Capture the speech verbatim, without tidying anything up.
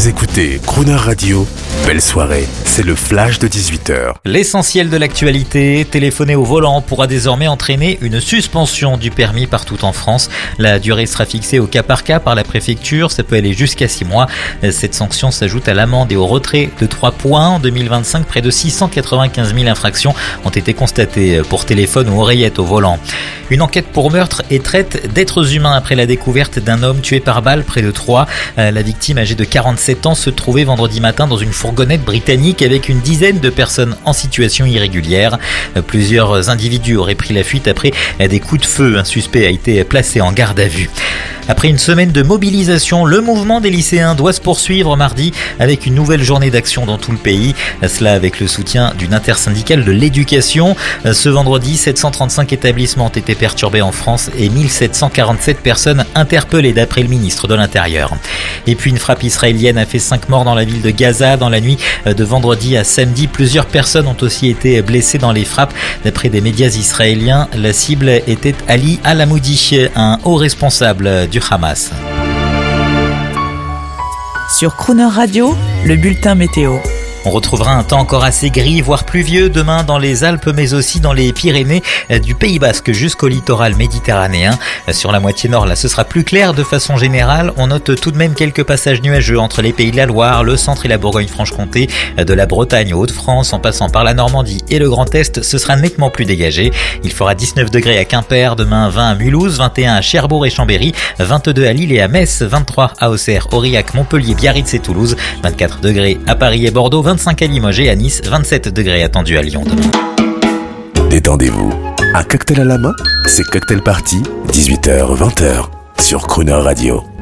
Vous écoutez Crooner Radio, belle soirée, c'est le flash de dix-huit heures. L'essentiel de l'actualité, téléphoner au volant pourra désormais entraîner une suspension du permis partout en France. La durée sera fixée au cas par cas par la préfecture, ça peut aller jusqu'à six mois. Cette sanction s'ajoute à l'amende et au retrait de trois points. En deux mille vingt-cinq, près de six cent quatre-vingt-quinze mille infractions ont été constatées pour téléphone ou oreillette au volant. Une enquête pour meurtre et traite d'êtres humains après la découverte d'un homme tué par balle près de Troyes. La victime, âgée de quarante-sept ans, se trouvait vendredi matin dans une fourgonnette britannique avec une dizaine de personnes en situation irrégulière. Plusieurs individus auraient pris la fuite après des coups de feu. Un suspect a été placé en garde à vue. Après une semaine de mobilisation, le mouvement des lycéens doit se poursuivre mardi avec une nouvelle journée d'action dans tout le pays. Cela avec le soutien d'une intersyndicale de l'éducation. Ce vendredi, sept cent trente-cinq établissements ont été perturbés en France et mille sept cent quarante-sept personnes interpellées d'après le ministre de l'Intérieur. Et puis une frappe israélienne a fait cinq morts dans la ville de Gaza. Dans la nuit de vendredi à samedi, plusieurs personnes ont aussi été blessées dans les frappes. D'après des médias israéliens, la cible était Ali Al-Amoudi, un haut responsable du Hamas. Sur Crooner Radio, le bulletin météo. On retrouvera un temps encore assez gris, voire pluvieux demain dans les Alpes, mais aussi dans les Pyrénées, du Pays Basque jusqu'au littoral méditerranéen. Sur la moitié nord, là, ce sera plus clair de façon générale. On note tout de même quelques passages nuageux entre les Pays de la Loire, le centre et la Bourgogne-Franche-Comté, de la Bretagne aux Hauts-de-France, en passant par la Normandie et le Grand Est. Ce sera nettement plus dégagé. Il fera dix-neuf degrés à Quimper, demain vingt à Mulhouse, vingt et un à Cherbourg et Chambéry, vingt-deux à Lille et à Metz, vingt-trois à Auxerre, Aurillac, Montpellier, Biarritz et Toulouse, vingt-quatre degrés à Paris et Bordeaux, vingt-cinq à Limoges et à Nice, vingt-sept degrés attendus à Lyon demain. Détendez-vous. Un cocktail à la main, c'est Cocktail Party, dix-huit heures vingt heures, sur Crooner Radio.